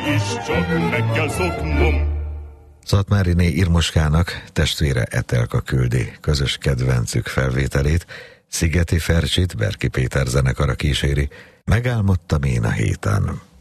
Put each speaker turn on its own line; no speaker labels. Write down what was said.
is csak meg kell szoknom.
Szatmáriné Irmoskának testvére Etelka küldi közös kedvencük felvételét, Szigeti Fercsit Berki Péter zenekara kíséri, Megálmodtam én a héten.